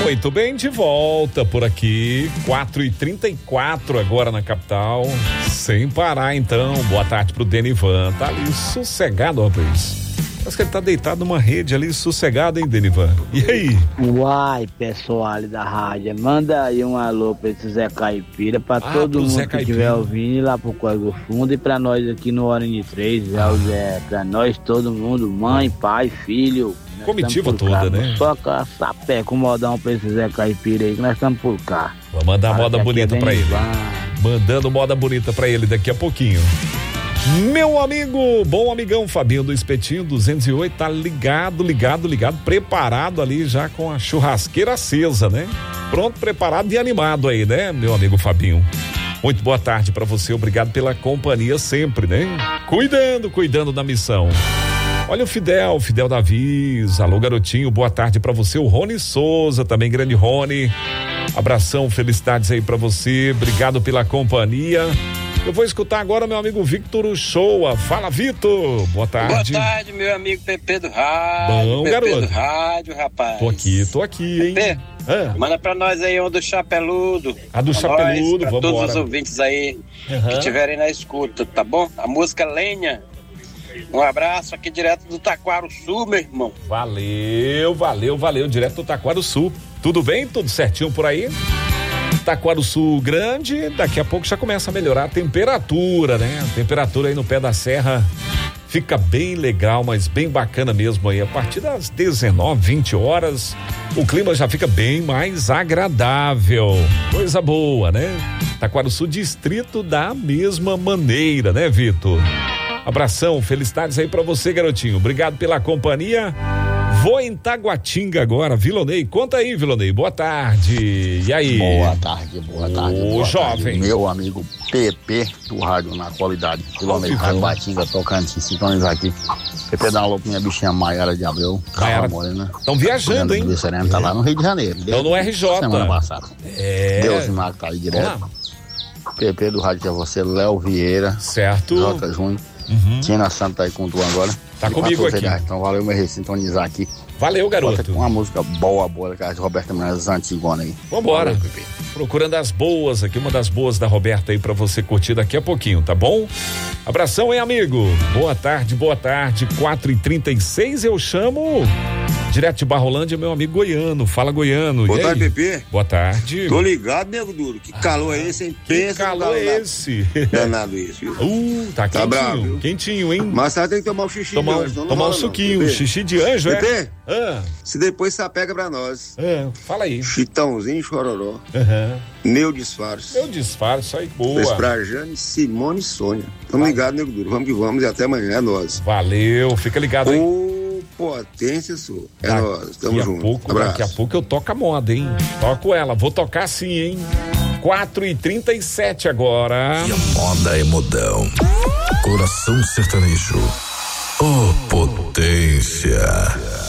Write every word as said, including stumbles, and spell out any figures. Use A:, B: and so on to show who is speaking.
A: Muito bem, de volta por aqui, quatro e trinta e quatro agora na capital, sem parar então. Boa tarde pro Denivan, tá ali sossegado, rapaz. Parece que ele tá deitado numa rede ali, sossegado, hein, Denivan? E aí?
B: Uai, pessoal da rádio, manda aí um alô pra esse Zé Caipira, pra ah, todo mundo que estiver ouvindo lá pro Código Fundo e pra nós aqui no Hora de Três, já, Zé, pra nós todo mundo, mãe, pai, filho.
A: Comitiva toda, cá, né?
B: Só com a sapé, com modão pra esse Zé Caipira aí, que nós estamos por cá.
A: Vou mandar moda bonita pra ele. Mandando moda bonita pra ele daqui a pouquinho. Meu amigo, bom amigão Fabinho do Espetinho duzentos e oito, tá ligado, ligado, ligado, preparado ali já com a churrasqueira acesa, né? Pronto, preparado e animado aí, né, meu amigo Fabinho? Muito boa tarde pra você, obrigado pela companhia sempre, né? Cuidando, cuidando da missão. Olha o Fidel, Fidel Davis, alô garotinho, boa tarde pra você, o Rony Souza, também grande Rony, abração, felicidades aí pra você, obrigado pela companhia. Eu vou escutar agora meu amigo Victor Uchoa. Fala, Vitor. Boa tarde.
C: Boa tarde, meu amigo Pepe do Rádio.
A: Bom,
C: Pepe
A: garoto.
C: do Rádio, rapaz.
A: Tô aqui, tô aqui, hein?
C: Pepe, ah. Manda pra nós aí uma do Chapeludo.
A: A do Chapeludo,
C: nós, pra
A: vamos
C: todos
A: embora.
C: os ouvintes aí
A: uhum.
C: que estiverem na escuta, tá bom? A música Lenha. Um abraço aqui direto do Taquaro Sul, meu irmão.
A: Valeu, valeu, valeu. Direto do Taquaro Sul. Tudo bem? Tudo certinho por aí? Taquaro Sul grande, daqui a pouco já começa a melhorar a temperatura, né? A temperatura aí no pé da serra fica bem legal, mas bem bacana mesmo aí. A partir das dezenove, vinte horas, o clima já fica bem mais agradável. Coisa boa, né? Taquaro Sul distrito da mesma maneira, né, Vitor? Abração, felicidades aí pra você, garotinho. Obrigado pela companhia. Vou em Taguatinga agora, Vilonei. Conta aí, Vilonei. Boa tarde. E aí?
D: Boa tarde, boa tarde.
A: Ô, jovem.
D: Tarde. Meu amigo Pepe do Rádio na qualidade. Vilonei, Taguatinga, tocando, se sintonizar aqui. Pepe dá uma louca, minha bichinha Maiara de Abreu.
A: Maiara. Estão viajando, hein?
D: Sereno, tá lá no Rio de Janeiro.
A: Então no R J.
D: Semana passada.
A: É.
D: Deus e Marco tá aí direto. Pepe do Rádio é você, Léo Vieira.
A: Certo.
D: Jota Júnior.
A: Uhum.
D: Tina Santa tá aí com tu agora.
A: Tá e comigo aqui.
D: Então valeu me sintonizar aqui.
A: Valeu, garoto.
D: Uma música boa, boa, que a Roberta Menezes Antigona aí.
A: Vambora. Valeu, procurando as boas aqui, uma das boas da Roberta aí pra você curtir daqui a pouquinho, tá bom? Abração, hein, amigo? Boa tarde, boa tarde. quatro e trinta e seis, eu chamo direto de Barrolândia, meu amigo Goiano. Fala, Goiano.
E: Boa tarde, Pepe.
A: Boa tarde.
E: Tô ligado, nego duro. Que calor ah, é esse, hein?
A: Que calor é esse?
E: Danado isso, viu?
A: Uh, tá, tá quentinho. Bravo, quentinho, hein?
E: Mas você tem que tomar um xixi
A: tomar,
E: de anjo. Não
A: tomar
E: não
A: um suquinho, um xixi de anjo,
E: Pepe,
A: é? Ah.
E: Se depois você pega pra nós.
A: Ah, fala aí.
E: Chitãozinho, Chororó.
A: Aham. Uhum.
E: Meu disfarce.
A: Meu disfarce, aí, boa.
E: Fez pra Jane, Simone e Sônia. Tamo ligado, nego duro. Vamos que vamos e até amanhã, é nóis.
A: Valeu, fica ligado aí.
E: Ô, potência sua. É da, nóis, tamo junto.
A: Pouco, daqui a pouco eu toco a moda, hein? Toco ela, vou tocar sim, hein? quatro e trinta e sete agora.
F: E a moda é modão. Coração sertanejo. Oh, potência.